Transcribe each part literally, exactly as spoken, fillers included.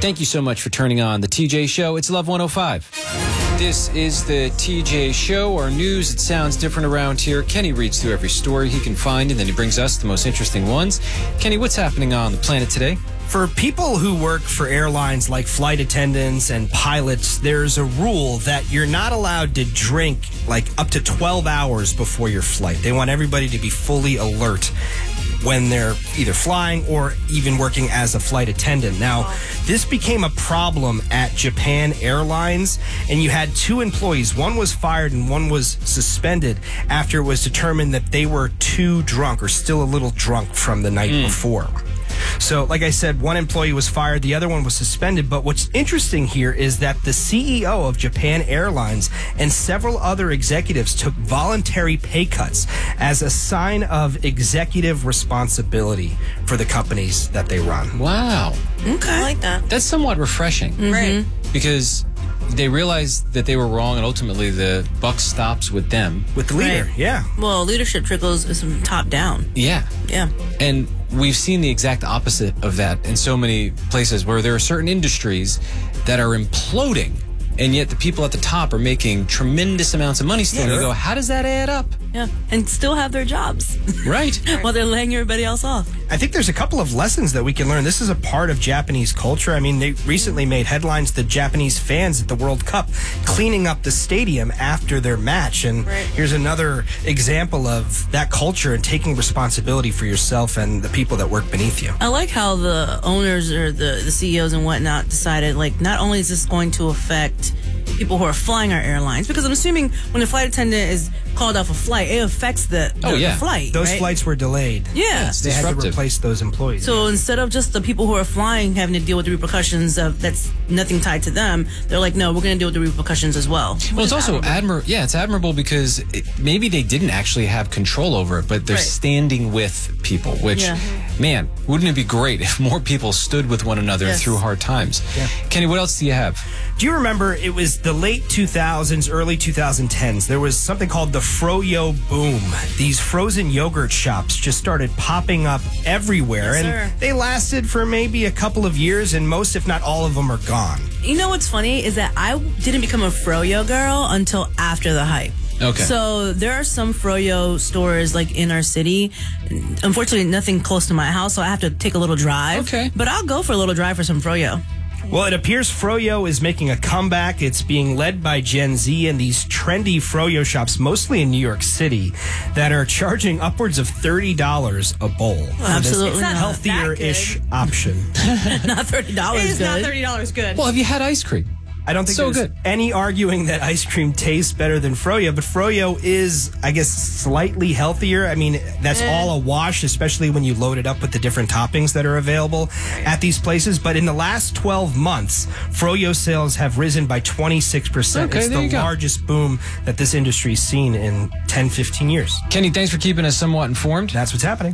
Thank you so much for turning on the T J Show. It's Love one oh five. This is the T J Show, our news. It sounds different around here. Kenny reads through every story he can find, and then he brings us the most interesting ones. Kenny, what's happening on the planet today? For people who work for airlines like flight attendants and pilots, there's a rule that you're not allowed to drink like up to twelve hours before your flight. They want everybody to be fully alert when they're either flying or even working as a flight attendant. Now, this became a problem at Japan Airlines, and you had two employees. One was fired and one was suspended after it was determined that they were too drunk or still a little drunk from the night mm. before. So, like I said, one employee was fired, the other one was suspended. But what's interesting here is that the C E O of Japan Airlines and several other executives took voluntary pay cuts as a sign of executive responsibility for the companies that they run. Wow. Okay. I like that. That's somewhat refreshing. Mm-hmm. Right. Because they realized that they were wrong, and ultimately the buck stops with them. With the leader, right. yeah. Well, leadership trickles from top down. Yeah. Yeah. And we've seen the exact opposite of that in so many places where there are certain industries that are imploding, and yet the people at the top are making tremendous amounts of money still. Yeah. You go, how does that add up? Yeah, and still have their jobs. Right. While they're laying everybody else off. I think there's a couple of lessons that we can learn. This is a part of Japanese culture. I mean, they recently made headlines, the Japanese fans at the World Cup cleaning up the stadium after their match. And right. here's another example of that culture and taking responsibility for yourself and the people that work beneath you. I like how the owners or the, the C E Os and whatnot decided, like, not only is this going to affect people who are flying our airlines, because I'm assuming when a flight attendant is called off a flight, it affects the, the, oh, yeah. the flight. Those right? flights were delayed. Yeah. It's they disruptive. had to replace those employees. So instead of just the people who are flying having to deal with the repercussions of that's nothing tied to them, they're like, no, we're going to deal with the repercussions as well. Well, it's also admirable. Yeah, it's admirable because it, maybe they didn't actually have control over it, but they're right. standing with people, which, yeah. man, wouldn't it be great if more people stood with one another yes. through hard times? Yeah. Kenny, what else do you have? Do you remember it was the late two thousands, early twenty tens? There was something called the Froyo boom. These frozen yogurt shops just started popping up everywhere, yes, and sir. they lasted for maybe a couple of years, and most, if not all of them, are gone. You know what's funny is that I didn't become a Froyo girl until after the hype. Okay. So there are some Froyo stores like in our city. Unfortunately, nothing close to my house, so I have to take a little drive. Okay. But I'll go for a little drive for some Froyo. Well, it appears Froyo is making a comeback. It's being led by Gen Z and these trendy Froyo shops, mostly in New York City, that are charging upwards of thirty dollars a bowl. Well, absolutely for this not healthier-ish option. Not thirty dollars It is good. not thirty dollars good. Well, have you had ice cream? I don't think So there's good. any arguing that ice cream tastes better than Froyo, but Froyo is, I guess, slightly healthier. I mean, that's Eh. all a wash, especially when you load it up with the different toppings that are available at these places. But in the last twelve months, Froyo sales have risen by twenty-six percent. Okay, it's there the you go. largest boom that this industry's seen in ten, fifteen years. Kenny, thanks for keeping us somewhat informed. That's what's happening.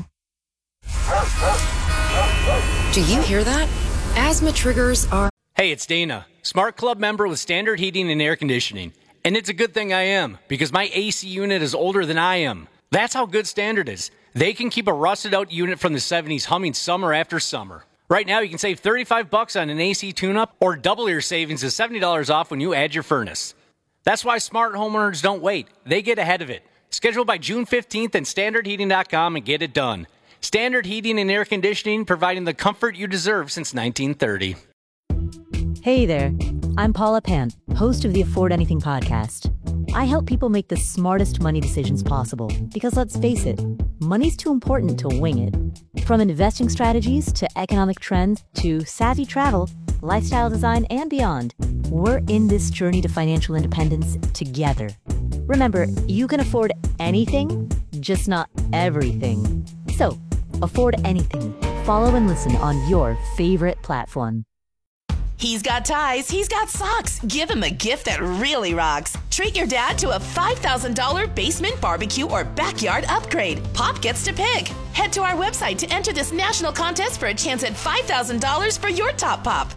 Do you hear that? Asthma triggers are... Hey, it's Dana, Smart Club member with Standard Heating and Air Conditioning. And it's a good thing I am, because my A C unit is older than I am. That's how good Standard is. They can keep a rusted out unit from the seventies humming summer after summer. Right now, you can save thirty-five bucks on an A C tune-up, or double your savings to seventy dollars off when you add your furnace. That's why smart homeowners don't wait. They get ahead of it. Schedule by June fifteenth at standard heating dot com and get it done. Standard Heating and Air Conditioning, providing the comfort you deserve since nineteen thirty. Hey there, I'm Paula Pant, host of the Afford Anything podcast. I help people make the smartest money decisions possible because, let's face it, money's too important to wing it. From investing strategies to economic trends to savvy travel, lifestyle design, and beyond, we're in this journey to financial independence together. Remember, you can afford anything, just not everything. So, afford anything. Follow and listen on your favorite platform. He's got ties, he's got socks. Give him a gift that really rocks. Treat your dad to a five thousand dollars basement barbecue or backyard upgrade. Pop gets to pick. Head to our website to enter this national contest for a chance at five thousand dollars for your top pop.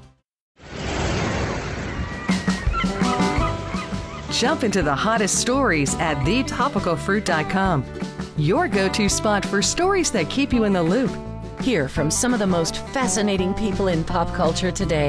Jump into the hottest stories at the topical fruit dot com. Your go-to spot for stories that keep you in the loop. Hear from some of the most fascinating people in pop culture today.